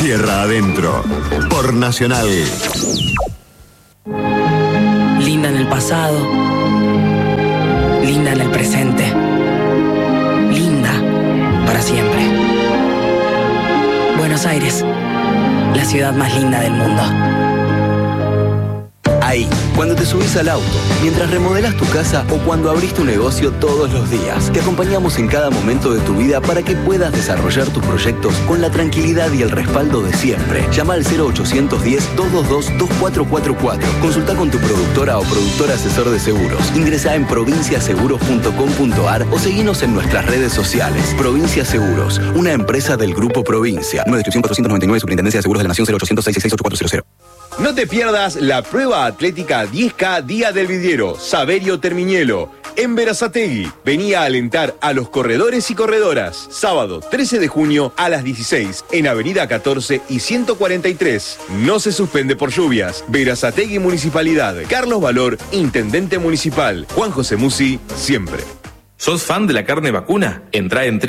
Tierra Adentro, por Nacional. Linda en el pasado, linda en el presente, linda para siempre. Buenos Aires, la ciudad más linda del mundo. Ahí, cuando te subís al auto, mientras remodelas tu casa o cuando abrís tu negocio todos los días. Te acompañamos en cada momento de tu vida para que puedas desarrollar tus proyectos con la tranquilidad y el respaldo de siempre. Llama al 0810-222-2444. Consulta con tu productora o productor asesor de seguros. Ingresá en provinciaseguros.com.ar o seguinos en nuestras redes sociales. Provincia Seguros, una empresa del Grupo Provincia. Número de inscripción 499, Superintendencia de Seguros de la Nación, 0800-666-8400. No te pierdas la prueba atlética 10K Día del Vidriero, Saverio Termiñelo, en Berazategui. Vení a alentar a los corredores y corredoras. Sábado 13 de junio a las 16 en Avenida 14 y 143. No se suspende por lluvias. Berazategui Municipalidad. Carlos Valor, Intendente Municipal. Juan José Musi, siempre. ¿Sos fan de la carne vacuna? Entrá en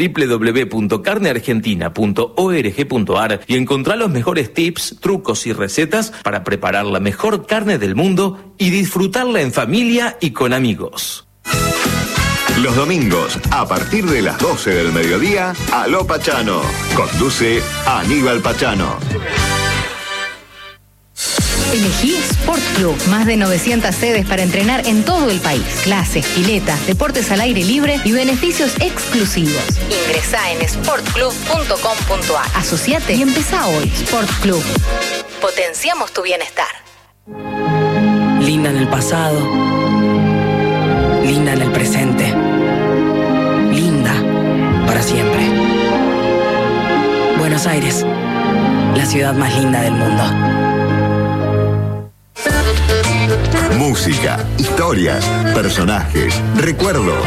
www.carneargentina.org.ar y encontrá los mejores tips, trucos y recetas para preparar la mejor carne del mundo y disfrutarla en familia y con amigos. Los domingos, a partir de las 12 del mediodía, Aló Pachano. Conduce Aníbal Pachano. Elegí Sport Club, más de 900 sedes para entrenar en todo el país. Clases, piletas, deportes al aire libre y beneficios exclusivos. Ingresá en sportclub.com.ar. Asociate y empezá hoy. Sport Club. Potenciamos tu bienestar. Linda en el pasado, linda en el presente, linda para siempre. Buenos Aires, la ciudad más linda del mundo. Música, historias, personajes, recuerdos.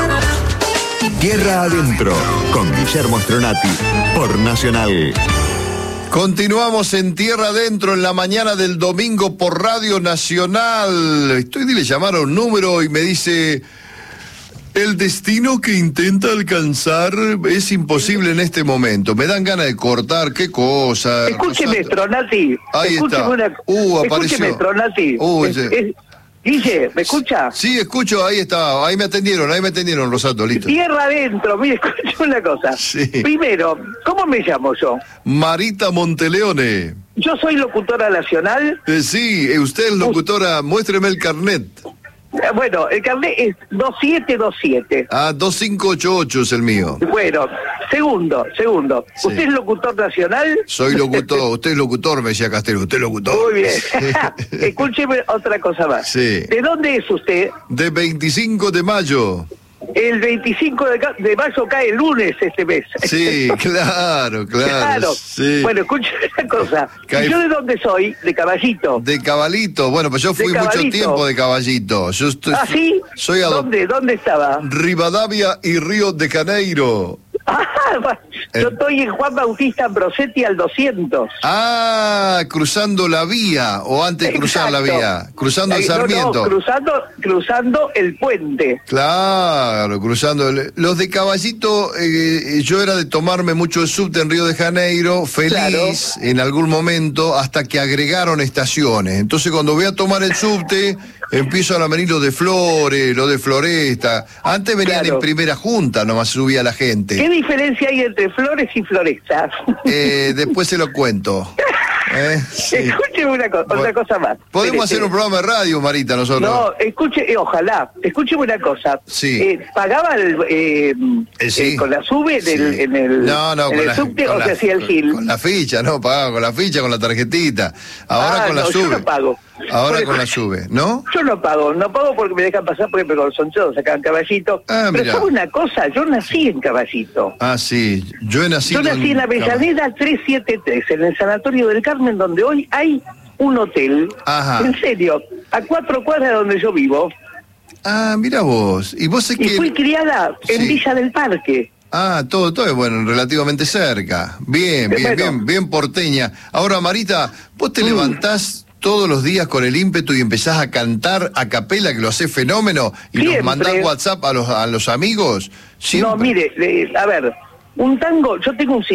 Tierra Adentro, con Guillermo Stronati, por Nacional. Continuamos en Tierra Adentro en la mañana del domingo por Radio Nacional. Le llamaron un número y me dice: el destino que intenta alcanzar es imposible en este momento. Me dan ganas de cortar, qué cosa. Escúcheme, Stronati. Ahí está. Apareció. Escúcheme, Stronati. Guille, ¿me escucha? Sí, escucho, ahí está. Ahí me atendieron, Rosato, listo. Tierra Adentro, mire, escuche una cosa. Sí. Primero, ¿cómo me llamo yo? Marita Monteleone. Yo soy locutora nacional. Sí, usted es locutora, muéstreme el carnet. Bueno, el carnet es 2727. 2588 es el mío. Bueno, segundo. Sí. ¿Usted es locutor nacional? Soy locutor, usted es locutor, me decía Castelo, usted es locutor. Muy bien. Sí. Escúcheme otra cosa más. Sí. ¿De dónde es usted? De 25 de mayo. El 25 de mayo cae el lunes este mes. Sí, claro. Sí. Bueno, escuche una cosa. ¿Yo de dónde soy? De Caballito. De Caballito. Bueno, pues yo fui mucho tiempo de Caballito. Yo estoy, ¿Ah, sí? Soy ¿Dónde estaba? Rivadavia y Río de Janeiro. Yo estoy en Juan Bautista Ambrosetti al 200. Cruzando la vía, o antes de cruzar la vía, cruzando el Sarmiento. No, cruzando el puente. Claro, cruzando. Los de Caballito, yo era de tomarme mucho el subte en Río de Janeiro, feliz en algún momento, hasta que agregaron estaciones. Entonces cuando voy a tomar el subte, empiezo a venir lo de Flores, lo de Floresta. Antes venían en primera junta, nomás subía la gente. ¿Qué diferencia hay entre Flores y Floresta? Después se lo cuento. Sí. Escúcheme otra cosa más. Podemos hacer un programa de radio, Marita, nosotros. No, ojalá. Escúcheme una cosa. Sí. ¿Pagaba con la SUBE en el subte o se hacía el GIL? Con la ficha, no, pagaba con la ficha, con la tarjetita. Ahora con la SUBE. Yo no pago. Ahora con la SUBE, ¿no? Yo no pago porque me dejan pasar porque me son todos acá en Caballito. Pero ¿sabe una cosa? Yo nací en Caballito. Sí, yo nací en Avellaneda 373, en el Sanatorio del Carmen, donde hoy hay un hotel. Ajá. En serio, a 4 cuadras de donde yo vivo. Mira vos. Y fui criada en Villa del Parque. Todo es bueno, relativamente cerca. Bien porteña. Ahora, Marita, vos te levantás todos los días con el ímpetu y empezás a cantar a capela, que lo hacés fenómeno, y siempre. Nos mandás WhatsApp a los amigos. Siempre. No, mire, a ver, un tango, yo tengo un CD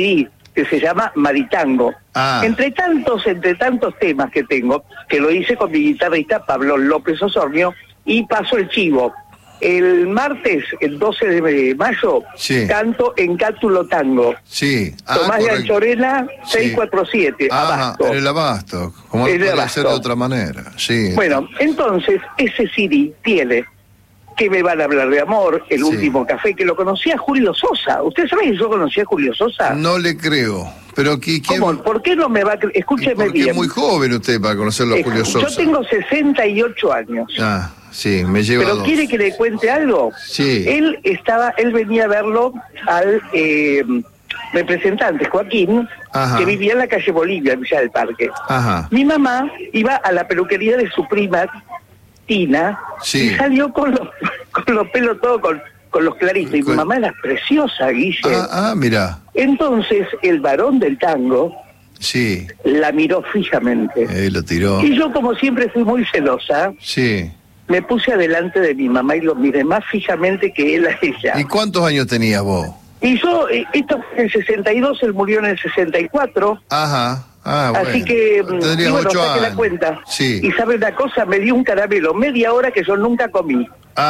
que se llama Maritango. Entre tantos temas que tengo, que lo hice con mi guitarrista Pablo López Osornio, y paso el chivo. El martes, el 12 de mayo, canto en Cátulo Tango. Tomás de Anchorena, 647, Abasto. El Abasto, como no podría ser de otra manera. Bueno, entonces, ese CD tiene que me van a hablar de amor, el último café, que lo conocía Julio Sosa. ¿Usted sabe que yo conocía a Julio Sosa? No le creo. Pero ¿Cómo? ¿Por qué no me va a creer? Escúcheme bien. Porque es muy joven usted para conocerlo a Julio Sosa. Yo tengo 68 años. Sí, me lleva ¿Pero 2. quiere que le cuente algo? Sí. Él venía a verlo al representante Joaquín, que vivía en la calle Bolivia, en Villa del Parque. Mi mamá iba a la peluquería de su prima Tina y salió con los pelos todos con los claritos. Y mi mamá era preciosa, Guille. Mira. Entonces el varón del tango la miró fijamente. Lo tiró. Y yo, como siempre, fui muy celosa. Me puse adelante de mi mamá y lo miré más fijamente que él a ella. ¿Y cuántos años tenías vos? Y yo, esto fue en el 62, él murió en el 64. Así que, tendría 8 años. La cuenta. Y sabe una cosa, me dio un caramelo, media hora que yo nunca comí.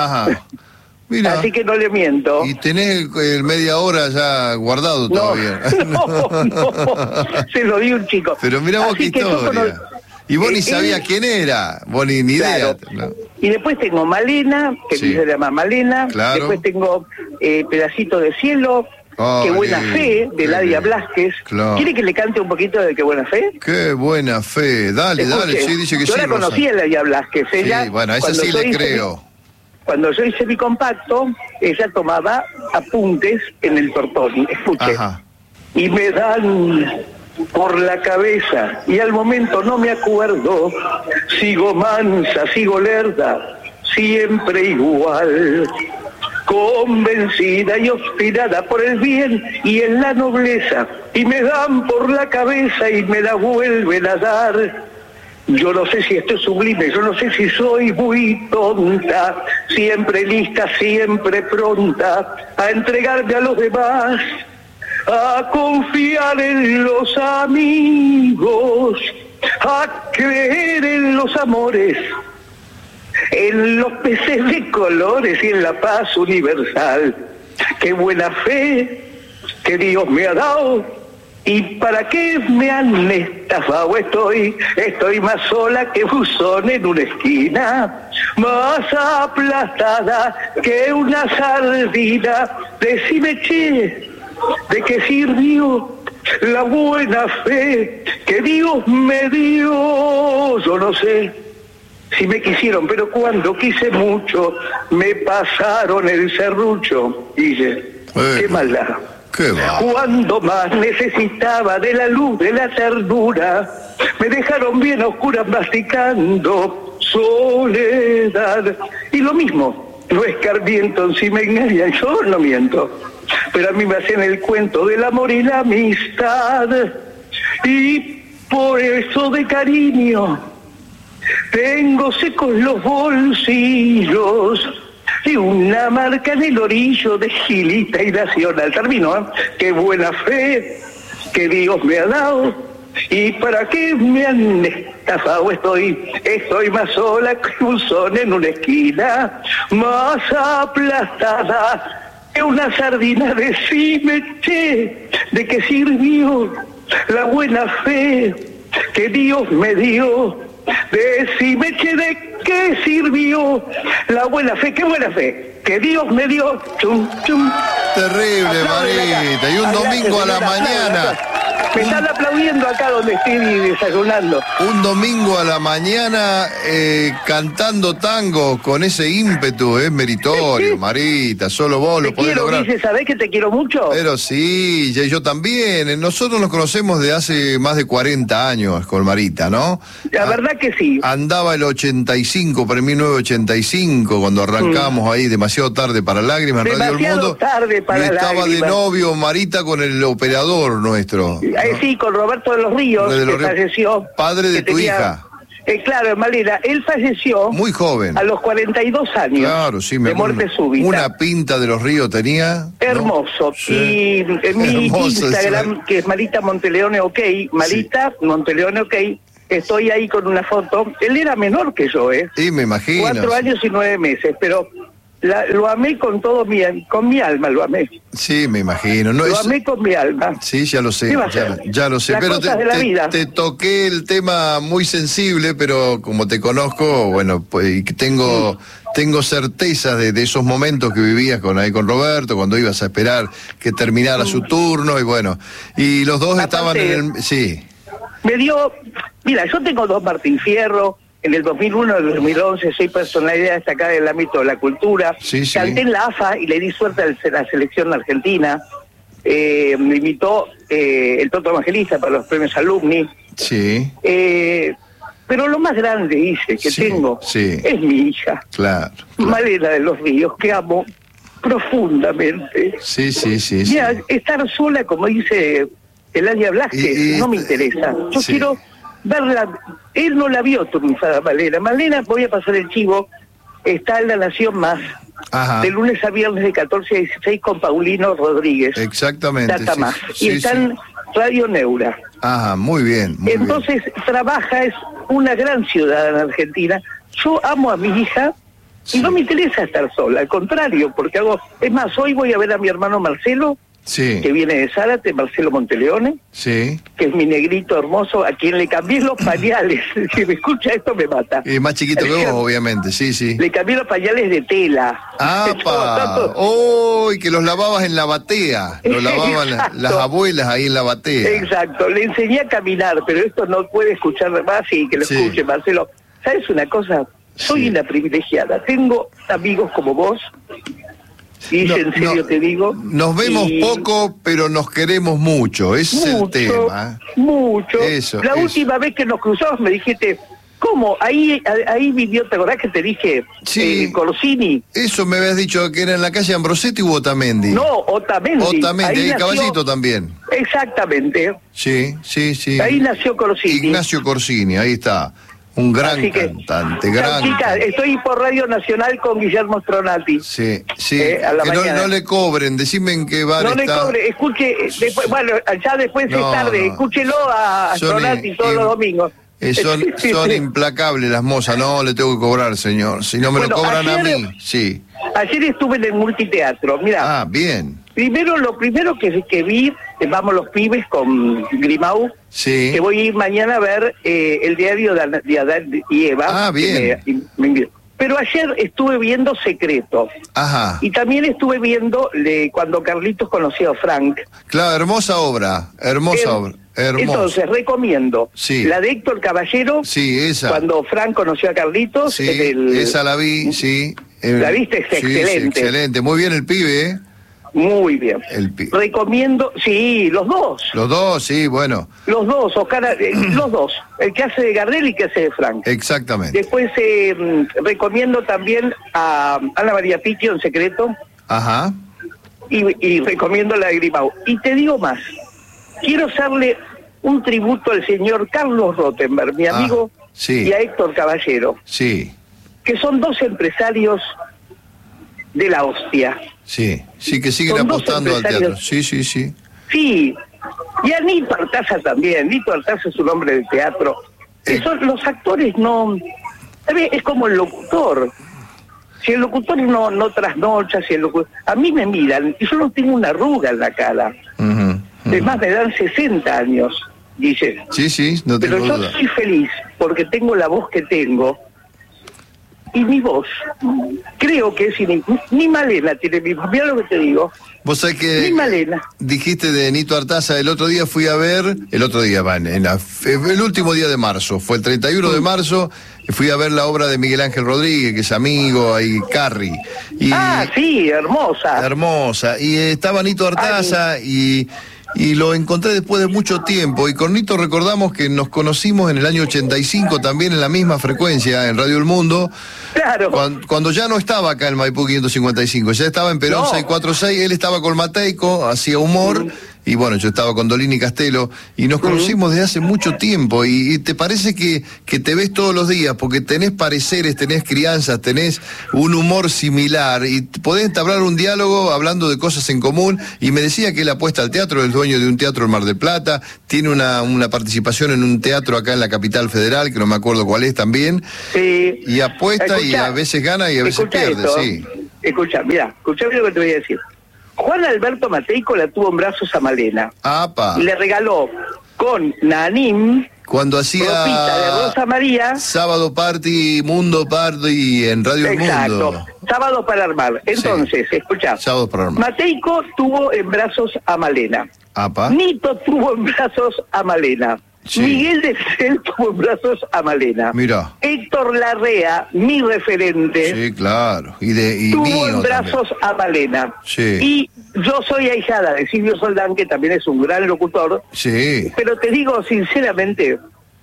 Mira. Así que no le miento. ¿Y tenés el media hora ya guardado todavía? No, se lo di un chico. Pero mira vos qué historia. Y vos ni sabías quién era, vos ni idea. Y después tengo Malena, que se llama Malena. Después tengo Pedacito de Cielo, Qué Buena Fe, de Ladia Blasquez. ¿Quiere que le cante un poquito de Qué Buena Fe? Qué Buena Fe, dale, dice que yo la conocí a Ladia Blasquez. Ella, bueno, a esa sí le creo. Cuando yo hice mi compacto, ella tomaba apuntes en el Tortoni. Escuche. Y me dan por la cabeza y al momento no me acuerdo, sigo mansa, sigo lerda, siempre igual, convencida y obstinada por el bien y en la nobleza, y me dan por la cabeza y me la vuelven a dar. Yo no sé si esto es sublime, yo no sé si soy muy tonta, siempre lista, siempre pronta a entregarme a los demás, a confiar en los amigos, a creer en los amores, en los peces de colores y en la paz universal. Qué buena fe que Dios me ha dado, y para qué me han estafado. Estoy más sola que buzón en una esquina, más aplastada que una sardina. Decime, che, ¿de qué sirvió la buena fe que Dios me dio? Yo no sé si me quisieron, pero cuando quise mucho, me pasaron el serrucho. Guille, qué maldad. Cuando más necesitaba de la luz, de la ternura, me dejaron bien a oscuras masticando soledad. Y lo mismo, no escarmiento si me engañan, yo no miento, pero a mí me hacen el cuento del amor y la amistad. Y por eso de cariño tengo secos los bolsillos y una marca en el orillo de Gilita y Nacional. Termino, ¿eh? Qué buena fe que Dios me ha dado, y para qué me han estafado. Estoy más sola que un son en una esquina, más aplastada que una sardina. Decime, che, ¿de qué sirvió la buena fe que Dios me dio? Decime, che, ¿de qué sirvió la buena fe? ¿Qué buena fe que Dios me dio? Chum, chum. Terrible, Marita. Y un domingo a la mañana. Me están aplaudiendo acá donde estoy desayunando. Un domingo a la mañana cantando tango con ese ímpetu, es meritorio, Marita. Solo vos lo podés lograr. Dice, ¿sabés que te quiero mucho? Pero sí, yo también. Nosotros nos conocemos de hace más de 40 años con Marita, ¿no? La verdad que sí. Andaba el 85, para 1985, cuando arrancamos ahí demasiado tarde para lágrimas en Radio El Mundo. Tarde para y estaba lágrimas. De novio Marita con el operador nuestro. Sí, con Roberto de los Ríos, que falleció. Padre de tu hija. Claro, Malena, él falleció muy joven, a los 42 años. Claro, sí, de muerte súbita. Una pinta de los ríos tenía. Hermoso. ¿No? Sí. Y en mi Instagram, que es Marita Monteleone OK, Marita Monteleone OK, estoy ahí con una foto. Él era menor que yo, Sí, me imagino. 4 años y 9 meses, pero lo amé con todo con mi alma, lo amé. Sí, me imagino. Lo amé con mi alma. Sí, ya lo sé, ya lo sé. Las pero cosas de la vida. Te toqué el tema muy sensible, pero como te conozco, bueno, pues tengo certeza de esos momentos que vivías con Roberto, cuando ibas a esperar que terminara su turno, y bueno, y los dos estaban en el... Sí. Me dio... Mira, yo tengo 2 Martín Fierro. En el 2001, en el 2011, soy personalidad destacada en el ámbito de la cultura. Sí. Canté en la AFA y le di suerte a la selección argentina. Me invitó el Toto Evangelista para los premios Alumni. Sí. Pero lo más grande, dice, que tengo, es mi hija. Claro. Malena de los Ríos, que amo profundamente. Sí. Mira, estar sola, como dice Eladia Blasquez, no me interesa. Yo quiero verla. Él no la vio triunfada, Malena. Malena, voy a pasar el chivo, está en La Nación Más. Ajá. De lunes a viernes de 14 a 16 con Paulino Rodríguez. Exactamente. Data Más. Y está en Radio Neura. Ajá, muy bien. Entonces, trabaja, es una gran ciudadana argentina. Yo amo a mi hija y no me interesa estar sola, al contrario, porque es más, hoy voy a ver a mi hermano Marcelo, que viene de Zárate, Marcelo Monteleone, que es mi negrito hermoso, a quien le cambié los pañales. Si me escucha esto me mata. Es más chiquito que vos, obviamente, sí. Le cambié los pañales de tela. ¡Oh! Y que los lavabas en la batea. Los lavaban las abuelas ahí en la batea. Exacto, le enseñé a caminar, pero esto no puede escuchar más y que lo escuche, Marcelo. ¿Sabes una cosa? Soy una privilegiada. Tengo amigos como vos. Y en serio te digo. Nos vemos poco, pero nos queremos mucho. Ese es el tema. Mucho. Eso. La última vez que nos cruzamos me dijiste, ¿cómo? Ahí vivió, ¿te acordás que te dije? Corsini. Eso me habías dicho que era en la calle Ambrosetti u Otamendi. No, Otamendi. Ahí Caballito también. Exactamente. Sí. Ahí nació Corsini. Ignacio Corsini, ahí está. Un gran cantante, Chica, estoy por Radio Nacional con Guillermo Stronati. Sí. Que no le cobren, decime en qué bar no está. No le cobre, escuche, ya después es tarde, escúchelo a Stronati todos los domingos. Son implacables las mozas, no le tengo que cobrar, señor. Si no me lo cobran a mí, Ayer estuve en el multiteatro, mira. Bien. Lo primero que vi, vamos los pibes con Grimau, que voy a ir mañana a ver el diario de Adán y Eva. Bien. Pero ayer estuve viendo Secreto. Ajá. Y también estuve viendo cuando Carlitos conoció a Frank. Claro, hermosa obra. Entonces, recomiendo la de Héctor Caballero. Esa. Cuando Frank conoció a Carlitos. Esa la vi, ¿La viste? Es excelente. Excelente. Muy bien el pibe, Muy bien. Recomiendo, los dos. Los dos, bueno. Los dos, los dos. El que hace de Gardel y el que hace de Frank. Exactamente. Después recomiendo también a Ana María Picchio en Secreto. Ajá. Y recomiendo la de Grimau. Y te digo más. Quiero hacerle un tributo al señor Carlos Rottenberg, mi amigo, y a Héctor Caballero. Que son 2 empresarios de la hostia. Que siguen apostando al teatro. Sí. Sí, y a Nito Artaza también. Nito Artaza es un hombre de teatro. Los actores no... Es como el locutor. Si el locutor no trasnocha, a mí me miran y yo no tengo una arruga en la cara. Además me dan 60 años, dice. Sí, no tengo duda. Pero yo soy feliz porque tengo la voz que tengo. Y mi voz, creo que es ni Malena tiene mi voz. Mira lo que te digo. Vos sabés que ni Malena. Dijiste de Nito Artaza, el otro día fui a ver, el último día de marzo, fue el 31 de marzo, fui a ver la obra de Miguel Ángel Rodríguez, que es amigo, ahí Carri. Hermosa. Hermosa. Y estaba Nito Artaza y lo encontré después de mucho tiempo. Y con Nito recordamos que nos conocimos en el año 85 también en la misma frecuencia, en Radio El Mundo. Claro. Cuando ya no estaba acá en Maipú 555, ya estaba en Perón 646, él estaba con Mateico, hacía humor, y bueno, yo estaba con Dolini Castelo, y nos conocimos desde hace mucho tiempo, y te parece que te ves todos los días, porque tenés pareceres, tenés crianzas, tenés un humor similar, y podés entablar un diálogo hablando de cosas en común, y me decía que él apuesta al teatro, es dueño de un teatro en Mar del Plata, tiene una participación en un teatro acá en la Capital Federal, que no me acuerdo cuál es también, sí. Y apuesta, y a veces gana y a veces pierde, sí. Escucha lo que te voy a decir. Juan Alberto Mateico la tuvo en brazos a Malena. ¡Apa! Y le regaló con Nanim, cuando hacía ropita de Rosa María, Sábado Party, Mundo Party en Radio El Mundo. Exacto, Sábado para Armar. Entonces, escuchá, Sábado para Armar. Mateico tuvo en brazos a Malena. ¡Apa! Nito tuvo en brazos a Malena. Sí. Miguel de Cel tuvo en brazos a Malena. Mirá. Héctor Larrea, mi referente, Sí, claro. Y tuvo mío en brazos a Malena. Sí. Y yo soy ahijada de Silvio Soldán, que también es un gran locutor. Sí. Pero te digo sinceramente,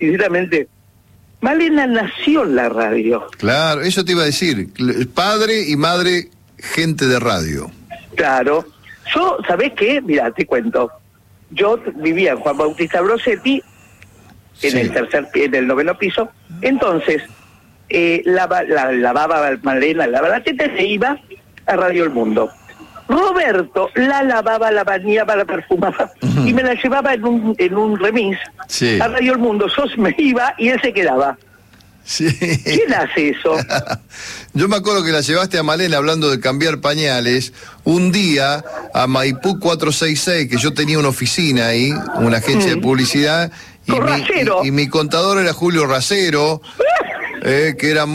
Malena nació en la radio. Claro, eso te iba a decir. Padre y madre, gente de radio. Claro. Yo, ¿sabés qué? Mira, te cuento. Yo vivía en Juan Bautista Brosetti, en el 9º piso. Entonces, lavaba Malena, lavaba la teta y se iba a Radio El Mundo. Roberto la lavaba, la bañaba, la perfumaba y me la llevaba en un remis a Radio El Mundo. Yo me iba y él se quedaba. Sí. ¿Quién hace eso? Yo me acuerdo que la llevaste a Malena, hablando de cambiar pañales, un día a Maipú 466, que yo tenía una oficina ahí, una agencia de publicidad, y mi contador era Julio Racero, que era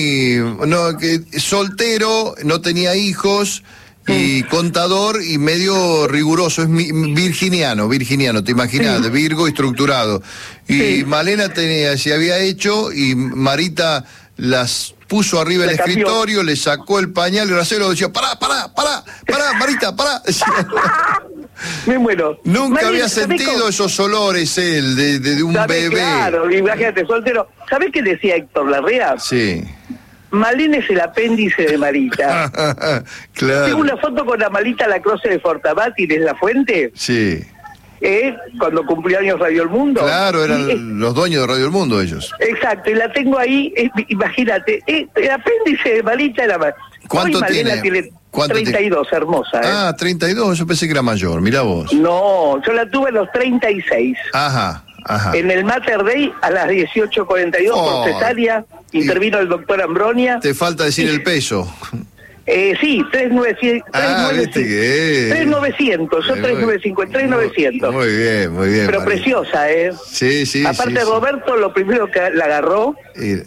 soltero, no tenía hijos, y contador y medio riguroso, es virginiano, te imaginas, de Virgo, estructurado. Y Malena se había hecho, y Marita las puso arriba del escritorio, le sacó el pañal, y Racero decía, pará, Marita, pará. Me muero. Nunca había sentido esos olores él, de un bebé. Claro, imagínate, soltero. ¿Sabés qué decía Héctor Larrea? Sí. Malena es el apéndice de Marita. Claro. Tengo una foto con la Malita Lacroce de Fortabat y de La Fuente. Sí. Cuando cumplió años Radio El Mundo. Claro, eran los dueños de Radio El Mundo ellos. Exacto, y la tengo ahí, imagínate, el apéndice de Malita era... ¿Cuánto Malena tiene 32, hermosa. 32, yo pensé que era mayor, mirá vos. No, yo la tuve a los 36. Ajá. En el Mater Dei a las 18:42 por cesárea, intervino el doctor Ambronia. Te falta decir el peso. Sí, 3,900, yo 3,950, 3,900. Muy bien. Pero María, preciosa, Sí. Aparte Roberto, lo primero que la agarró,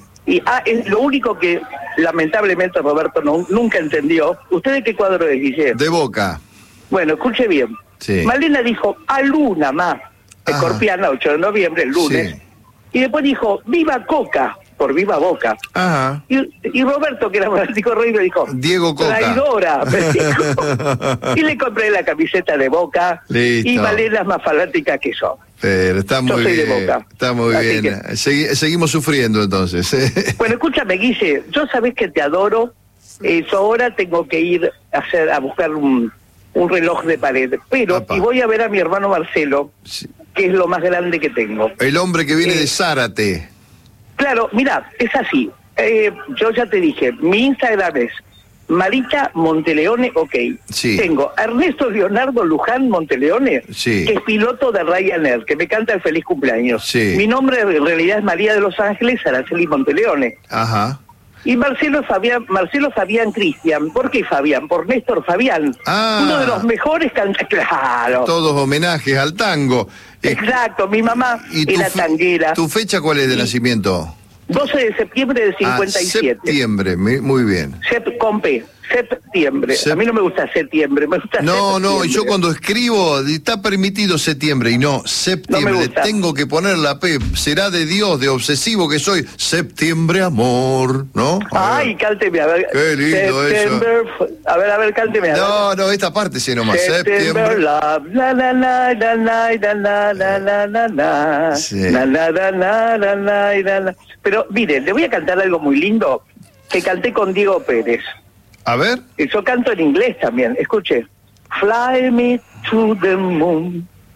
es lo único que lamentablemente Roberto nunca entendió. ¿Usted de qué cuadro es, Guille? De Boca. Bueno, escuche bien. Sí. Malena dijo, a Luna más, escorpiana, 8 de noviembre, el lunes. Sí. Y después dijo, viva Coca, por viva Boca. Ajá. Y Roberto, que era fanático rey, me dijo, Diego Coca. Traidora, me dijo. Y le compré la camiseta de Boca. Listo. Y Malena es más fanática que yo. Pero está muy bien. De Boca. Está muy Así bien. Seguimos sufriendo entonces. Bueno, escúchame, Guille, yo sabés que te adoro. Yo ahora tengo que ir a buscar un reloj de pared. Pero, y voy a ver a mi hermano Marcelo, que es lo más grande que tengo. El hombre que viene de Zárate. Claro, mira, es así. Yo ya te dije, mi Instagram es Marita Monteleone, ok. Sí. Tengo a Ernesto Leonardo Luján Monteleone, sí, que es piloto de Ryanair, que me canta el feliz cumpleaños. Sí. Mi nombre en realidad es María de los Ángeles Araceli Monteleone. Ajá. Y Marcelo Fabián Cristian. ¿Por qué Fabián? Por Néstor Fabián. Uno de los mejores cantantes. Claro. Todos homenajes al tango. Exacto, mi mamá era tanguera. ¿Tu fecha cuál es de nacimiento? 12 de septiembre del 57. Septiembre, muy bien. Con P, septiembre. A mí no me gusta septiembre, me gusta No, y yo cuando escribo, está permitido septiembre, y no, septiembre. No me gusta. Tengo que poner la P, será de Dios, de obsesivo que soy. Septiembre, amor, ¿no? Ay, cánteme, a ver. Qué lindo September, eso. A ver, cánteme. No, esta parte sí nomás. September, love, la la la la la la la la la la la. Sí. La la la la la la la. Pero mire, le voy a cantar algo muy lindo que canté con Diego Pérez. A ver. Yo canto en inglés también, escuche. Fly me to the moon,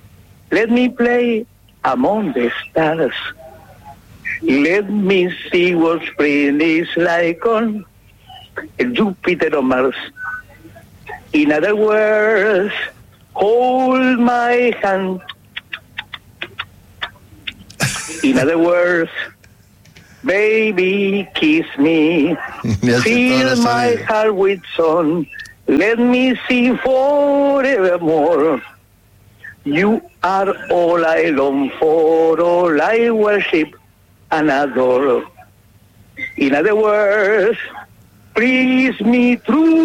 Let me play among the stars. Let me see what spring is like on Jupiter or Mars. In other words, hold my hand. In other words, baby, kiss me. Fill my heart with song. Let me sing forevermore. You are all I long for, all I worship and adore. In other words, please me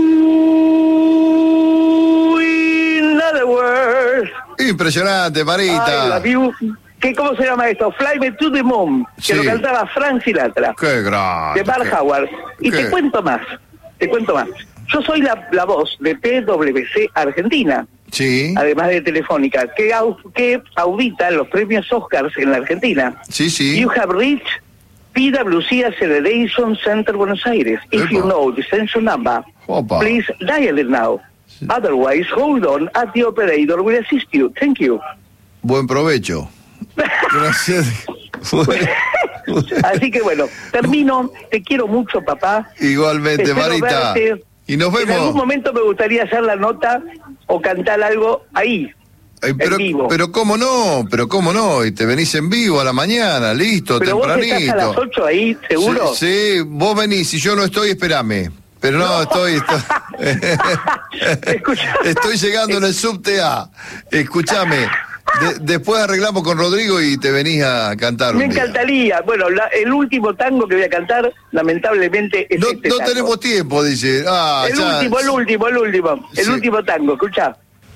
true. In other words, impresionante, Marita. I love you. ¿Cómo se llama esto? Fly Me to the Moon, que lo cantaba Frank Sinatra. Qué grande. De Bart Howard. Y te cuento más. Yo soy la voz de PwC Argentina. Sí. Además de Telefónica, que audita los premios Oscars en la Argentina. Sí, sí. You have reached PwC Acceleration Center Buenos Aires. If you know the extension number, please dial it now. Otherwise, hold on at the operator will assist you. Thank you. Buen provecho. Gracias. Así que bueno, termino. Te quiero mucho, papá. Igualmente, espero Marita. Verte. Y nos vemos. En algún momento me gustaría hacer la nota o cantar algo ahí. En vivo. Pero cómo no, y te venís en vivo a la mañana, listo, pero tempranito. ¿Vos estás a las 8 ahí, seguro? Sí, vos venís, si yo no estoy, espérame. Pero no. estoy llegando en el subte A. Escúchame. Después arreglamos con Rodrigo y te venís a cantar. Me encantaría. Bueno, el último tango que voy a cantar, lamentablemente, es no tango. Tenemos tiempo, dice. El último tango, escuchá.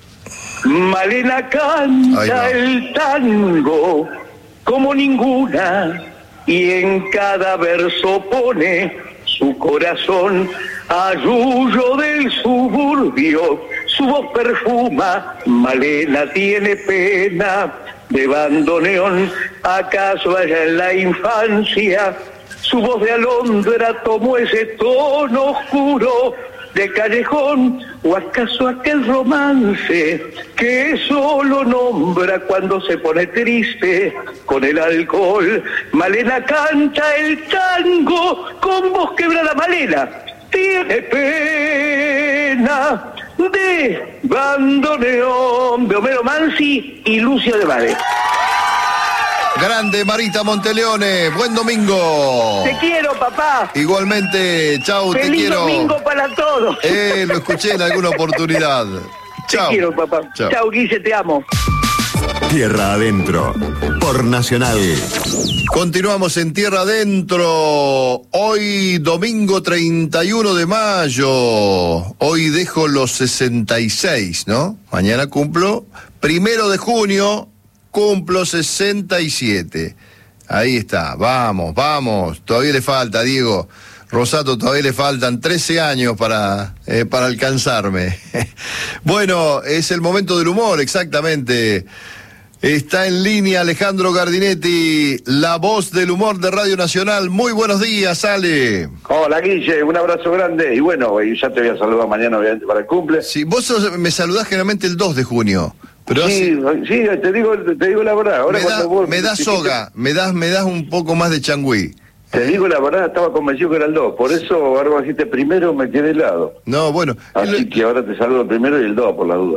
Malena canta el tango como ninguna y en cada verso pone su corazón a Yuyo del suburbio. Su voz perfuma, Malena tiene pena de bandoneón, acaso allá en la infancia su voz de alondra tomó ese tono oscuro de callejón, o acaso aquel romance que solo nombra cuando se pone triste con el alcohol. Malena canta el tango con voz quebrada, Malena tiene pena de bandoneón, de Homero Mansi y Lucio de Bade. Grande Marita Monteleone, buen domingo. Te quiero, papá. Igualmente, chau, te quiero. Feliz domingo para todos. Lo escuché en alguna oportunidad. Chau. Te quiero, papá. Chau, Guille, te amo. Tierra Adentro, por Nacional. Continuamos en Tierra Adentro. Hoy domingo 31 de mayo. Hoy dejo los 66, ¿no? Mañana cumplo 1 de junio. Cumplo 67. Ahí está, vamos. Todavía le falta, Diego Rosato, todavía le faltan 13 años para alcanzarme. Bueno, es el momento del humor, exactamente. Está en línea Alejandro Gardinetti, la voz del humor de Radio Nacional. Muy buenos días, Ale. Hola, Guille, un abrazo grande. Y bueno, ya te voy a saludar mañana, obviamente, para el cumple. Sí, vos me saludás generalmente el 2 de junio. Pero sí, te digo la verdad. Ahora me das soga, me das un poco más de changüí. Te digo la verdad, estaba convencido que era el 2, por eso ahora dijiste primero, me quedé helado. No, bueno. Así que ahora te saludo el primero y el 2, por la duda.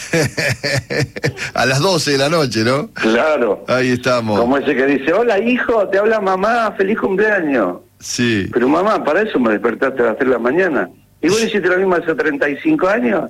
A las 12 de la noche, ¿no? Claro. Ahí estamos. Como ese que dice, hola hijo, te habla mamá, feliz cumpleaños. Sí. Pero mamá, para eso me despertaste a las 3 de la mañana. ¿Y vos hiciste lo mismo hace 35 años?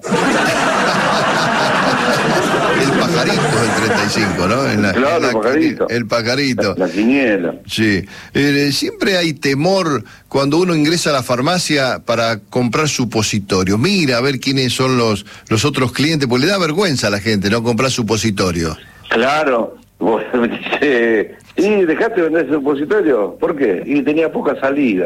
El pajarito es el 35, ¿no? Claro, el pajarito. El pajarito. La quiniela. Sí. Siempre hay temor cuando uno ingresa a la farmacia para comprar supositorio. Mira a ver quiénes son los otros clientes, porque le da vergüenza a la gente, ¿no? Comprar supositorio. Claro. Vos dice, ¿y dejaste de vender ese supositorio? ¿Por qué? Y tenía poca salida.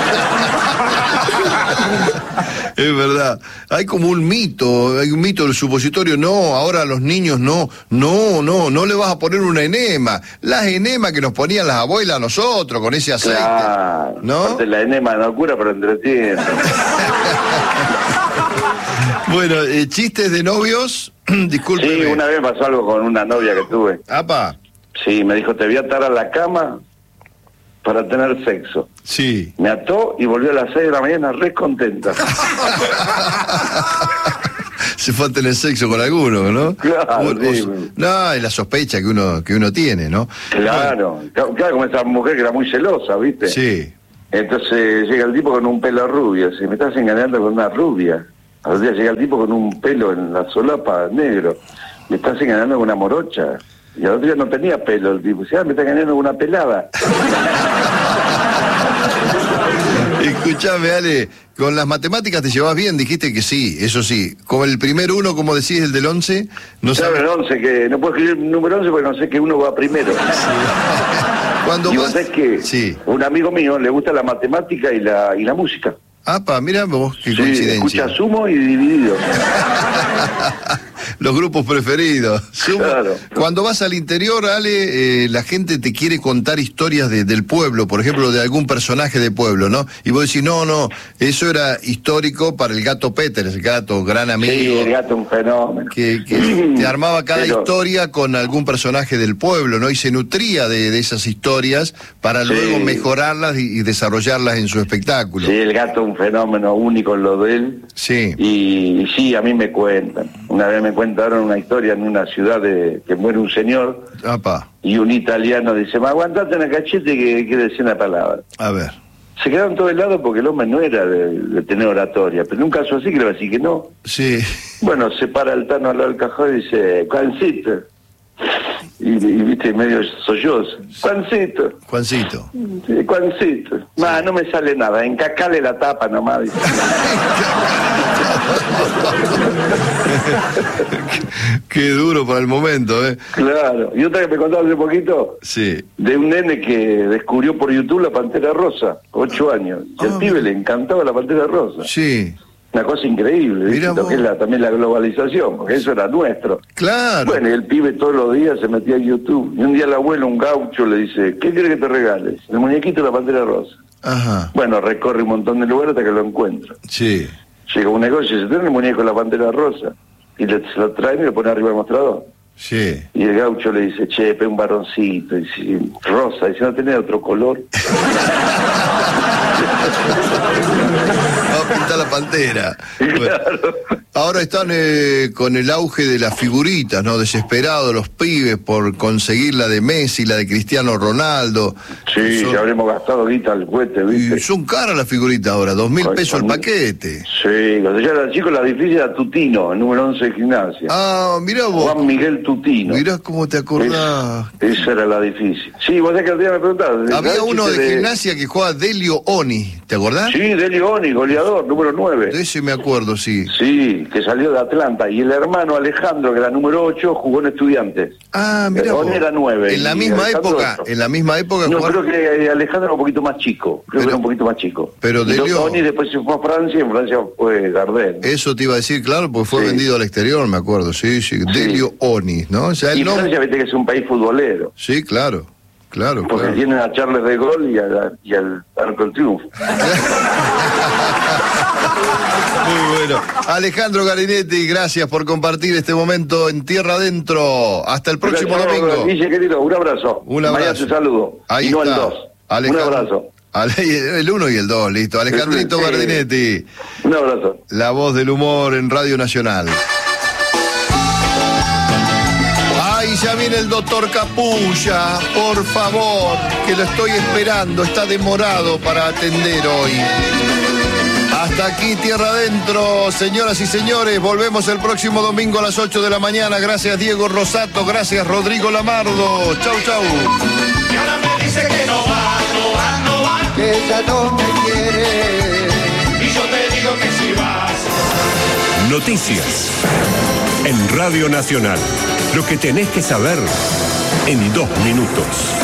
Es verdad. Hay como un mito del supositorio. No, ahora a los niños no le vas a poner una enema. Las enemas que nos ponían las abuelas a nosotros con ese aceite. Claro, ¿no? La enema no cura, pero entretiene. Bueno, chistes de novios, discúlpeme. Sí, una vez pasó algo con una novia que tuve. Apa. Sí, me dijo, te voy a atar a la cama para tener sexo. Sí. Me ató y volvió a las 6 de la mañana re contenta. Se fue a tener sexo con alguno, ¿no? Claro, sí. No, es la sospecha que uno tiene, ¿no? Claro, claro, como esa mujer que era muy celosa, ¿viste? Sí. Entonces llega el tipo con un pelo rubio, si me estás engañando con una rubia. Al día llega el tipo con un pelo en la solapa negro, me estás engañando con una morocha. Y al otro día no tenía pelo el tipo, me está engañando con una pelada. Escuchame, Ale, con las matemáticas te llevas bien, dijiste que sí, eso sí. Con el primer uno, como decís, el del 11, no sabes. El 11, que no puedo escribir el número 11 porque no sé que uno va primero. Sí. Cuando y vos sabés que sí. Un amigo mío le gusta la matemática y la música. Apa, mirá vos, qué sí, coincidencia. Escucha Sumo y Dividido. Los grupos preferidos. Claro. Cuando vas al interior, Ale, la gente te quiere contar historias del pueblo, por ejemplo, de algún personaje de pueblo, ¿no? Y vos decís, no, eso era histórico para el gato Peter, el gato, gran amigo. Sí, el gato un fenómeno. Que te armaba cada historia con algún personaje del pueblo, ¿no? Y se nutría de esas historias para luego mejorarlas y desarrollarlas en su espectáculo. Sí, el gato un fenómeno único en lo de él. Sí. Y sí, a mí me cuentan. Una vez me contaron una historia en una ciudad que muere un señor. Apa. Y un italiano dice, aguantate en la cachete que quiere decir una palabra. A ver. Se quedaron todos helados porque el hombre no era de tener oratoria, pero en un caso así que le va a decir que no. Sí. Bueno, se para el Tano al lado del cajón y dice, Juancito. Y viste, medio sollozo. Juancito. Juancito. Sí, Juancito. No me sale nada, encacale la tapa nomás. Dice. Qué duro para el momento, ¿eh? Claro. Y otra que me contaron hace poquito. Sí. De un nene que descubrió por YouTube la Pantera Rosa, 8 años. Y al pibe le encantaba la Pantera Rosa. Sí. Una cosa increíble, ¿viste? Lo que es también la globalización, porque eso era nuestro. Claro. Bueno, y el pibe todos los días se metía a YouTube. Y un día el abuelo, un gaucho, le dice, ¿qué quieres que te regales? El muñequito de la Pantera Rosa. Ajá. Bueno, recorre un montón de lugares hasta que lo encuentra. Sí. Llega a un negocio y se tiene el muñeco de la Pantera Rosa. Y se lo traen y lo pone arriba del mostrador. Sí. Y el gaucho le dice, che, un varoncito. Y dice, rosa. Dice, ¿no tenés otro color? Vamos a pintar la pantera. Bueno, claro. Ahora están con el auge de las figuritas, ¿no? Desesperados los pibes por conseguir la de Messi, la de Cristiano Ronaldo. Sí, ya habremos gastado guita al cohete, ¿viste? Y son caras las figuritas ahora, 2.000 pesos el paquete. Sí, cuando yo era chico la difícil era Tutino, el número 11 de gimnasia. Ah, mirá vos. Juan Miguel Tutino. Mirá cómo te acordás. Esa era la difícil. Sí, vos sabés que el día me preguntaste. Había uno de gimnasia que jugaba Delio Oni, ¿te acordás? Sí, Delio Oni, goleador, número 9. De ese me acuerdo, sí. Sí, que salió de Atlanta. Y el hermano Alejandro, que era número 8, jugó en Estudiantes. Ah, mirá vos. Oni era 9. En la misma época, No, creo que Alejandro era un poquito más chico. Creo que era un poquito más chico. Pero Delio Oni después se fue a Francia, y en Francia fue Gardel. Eso te iba a decir, claro, porque fue vendido al exterior, me acuerdo, sí. Delio Oni, ¿no? O sea, y Francia, viste que es un país futbolero. Sí, claro. Porque tienen a Charles de Gaulle y al Arco del Triunfo. Muy bueno. Alejandro Garinetti, gracias por compartir este momento en Tierra Adentro. Hasta el próximo domingo. Guille, querido, un abrazo. Un abrazo. Mañana te saludo. Ahí y no está. el 2. Un abrazo. El 1 y el 2, listo. Alejandrito Garinetti. Un abrazo. La voz del humor en Radio Nacional. Ay, ya viene el doctor Capulla, por favor, que lo estoy esperando, está demorado para atender hoy. Hasta aquí, Tierra Adentro, señoras y señores, volvemos el próximo domingo a las 8 de la mañana. Gracias Diego Rosato, gracias Rodrigo Lamardo. Chau, chau. Y ahora me dice que no va, que ella no me quiere. Y yo te digo que sí vas. Noticias en Radio Nacional. Lo que tenés que saber en 2 minutos.